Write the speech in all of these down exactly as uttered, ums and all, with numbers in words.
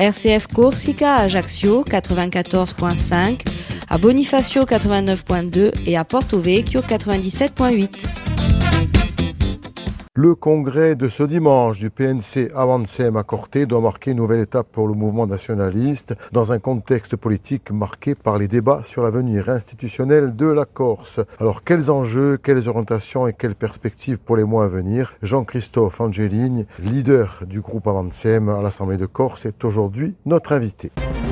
R C F Corsica à Ajaccio quatre-vingt-quatorze virgule cinq, à Bonifacio quatre-vingt-neuf virgule deux et à Porto Vecchio quatre-vingt-dix-sept virgule huit. Le congrès de ce dimanche du P N C Avancem à Corte doit marquer une nouvelle étape pour le mouvement nationaliste dans un contexte politique marqué par les débats sur l'avenir institutionnel de la Corse. Alors quels enjeux, quelles orientations et quelles perspectives pour les mois à venir? Jean-Christophe Angelini, leader du groupe Avancem à l'Assemblée de Corse, est aujourd'hui notre invité.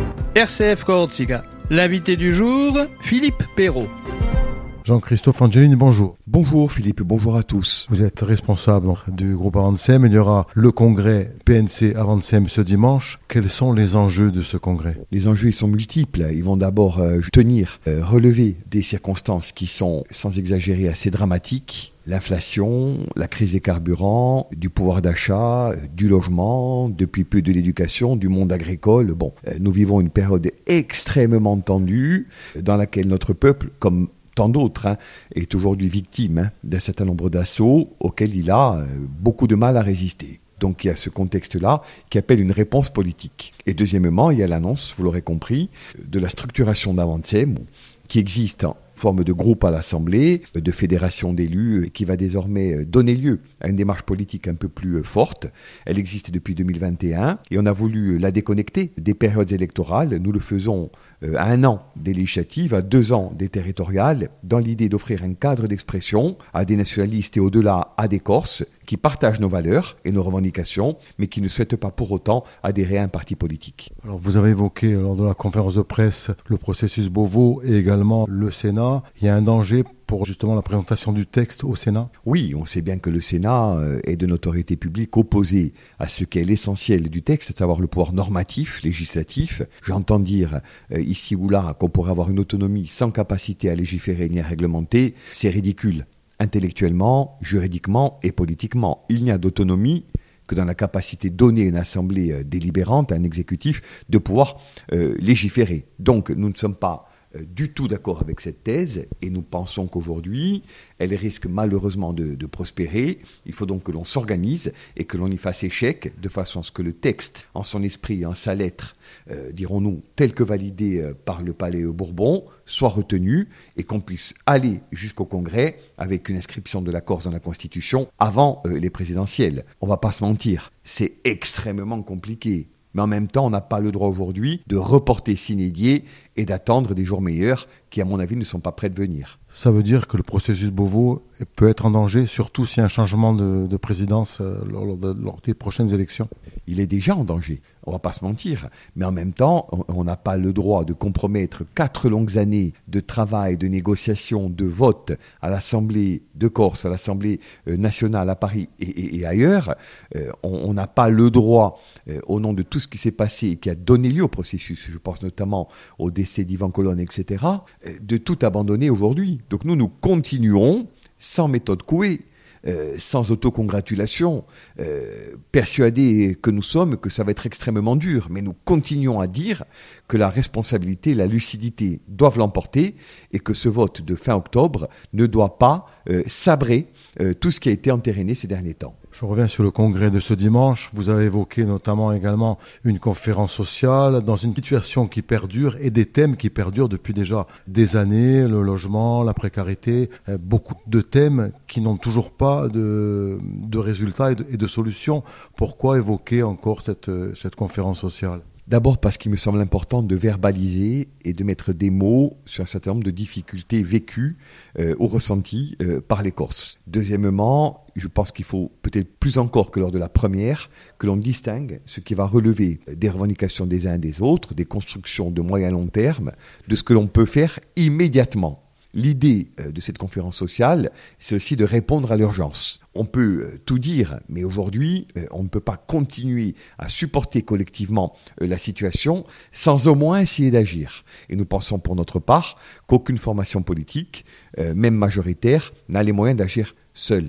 R C F Corsica, l'invité du jour, Philippe Perrault. Jean-Christophe Angelini, bonjour. Bonjour Philippe, bonjour à tous. Vous êtes responsable du groupe Avancem. Il y aura le congrès P N C Avancem ce dimanche. Quels sont les enjeux de ce congrès? Les enjeux ils sont multiples. Ils vont d'abord euh, tenir, euh, relever des circonstances qui sont, sans exagérer, assez dramatiques. L'inflation, la crise des carburants, du pouvoir d'achat, du logement, depuis peu de l'éducation, du monde agricole. Bon, euh, nous vivons une période extrêmement tendue dans laquelle notre peuple, comme tant d'autres, hein, est aujourd'hui victime hein, d'un certain nombre d'assauts auxquels il a euh, beaucoup de mal à résister. Donc il y a ce contexte-là qui appelle une réponse politique. Et deuxièmement, il y a l'annonce, vous l'aurez compris, de la structuration d'Avancem qui existe en forme de groupe à l'Assemblée, de fédération d'élus, qui va désormais donner lieu à une démarche politique un peu plus forte. Elle existe depuis deux mille vingt et un et on a voulu la déconnecter des périodes électorales. Nous le faisons à un an des législatives, à deux ans des territoriales, dans l'idée d'offrir un cadre d'expression à des nationalistes et au-delà à des Corses qui partagent nos valeurs et nos revendications, mais qui ne souhaitent pas pour autant adhérer à un parti politique. Alors vous avez évoqué lors de la conférence de presse le processus Beauvau et également le Sénat. Il y a un danger pour justement la présentation du texte au Sénat? Oui, on sait bien que le Sénat est de autorité publique opposée à ce qui est l'essentiel du texte, à savoir le pouvoir normatif, législatif. J'entends dire euh, ici ou là qu'on pourrait avoir une autonomie sans capacité à légiférer ni à réglementer. C'est ridicule, intellectuellement, juridiquement et politiquement. Il n'y a d'autonomie que dans la capacité donnée à une assemblée euh, délibérante, à un exécutif, de pouvoir euh, légiférer. Donc nous ne sommes pas du tout d'accord avec cette thèse et nous pensons qu'aujourd'hui, elle risque malheureusement de, de prospérer. Il faut donc que l'on s'organise et que l'on y fasse échec de façon à ce que le texte, en son esprit et en sa lettre, euh, dirons-nous, tel que validé euh, par le Palais Bourbon, soit retenu et qu'on puisse aller jusqu'au Congrès avec une inscription de la Corse dans la Constitution avant euh, les présidentielles. On ne va pas se mentir, c'est extrêmement compliqué. Mais en même temps, on n'a pas le droit aujourd'hui de reporter sine die et d'attendre des jours meilleurs qui, à mon avis, ne sont pas prêts de venir. Ça veut dire que le processus Beauvau peut être en danger, surtout s'il y a un changement de, de présidence euh, lors, de, lors des prochaines élections? Il est déjà en danger, on ne va pas se mentir. Mais en même temps, on n'a pas le droit de compromettre quatre longues années de travail, de négociation, de vote à l'Assemblée de Corse, à l'Assemblée nationale à Paris et, et, et ailleurs. Euh, on n'a pas le droit, euh, au nom de tout ce qui s'est passé et qui a donné lieu au processus, je pense notamment au décès d'Yvan Colonne, et cetera, euh, de tout abandonner aujourd'hui. Donc nous, nous continuons sans méthode couée, euh, sans autocongratulation, euh, persuadés que nous sommes que ça va être extrêmement dur. Mais nous continuons à dire que la responsabilité, la lucidité doivent l'emporter et que ce vote de fin octobre ne doit pas euh, sabrer euh, tout ce qui a été entériné ces derniers temps. Je reviens sur le congrès de ce dimanche. Vous avez évoqué notamment également une conférence sociale dans une situation qui perdure et des thèmes qui perdurent depuis déjà des années, le logement, la précarité, beaucoup de thèmes qui n'ont toujours pas de, de résultats et de, et de solutions. Pourquoi évoquer encore cette, cette conférence sociale ? D'abord parce qu'il me semble important de verbaliser et de mettre des mots sur un certain nombre de difficultés vécues euh, ou ressenties euh, par les Corses. Deuxièmement, je pense qu'il faut peut-être plus encore que lors de la première, que l'on distingue ce qui va relever des revendications des uns et des autres, des constructions de moyen long terme, de ce que l'on peut faire immédiatement. L'idée de cette conférence sociale, c'est aussi de répondre à l'urgence. On peut tout dire, mais aujourd'hui, on ne peut pas continuer à supporter collectivement la situation sans au moins essayer d'agir. Et nous pensons pour notre part qu'aucune formation politique, même majoritaire, n'a les moyens d'agir seule.